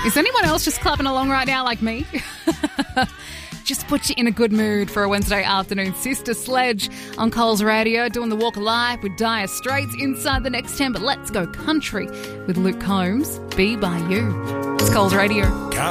Is anyone else just clapping along right now like me? Just put you in a good mood for a Wednesday afternoon. Sister Sledge on Coles Radio, doing the Walk of Life with Dire Straits inside the next 10. But let's go country with Luke Combs. Be By You. It's Coles Radio.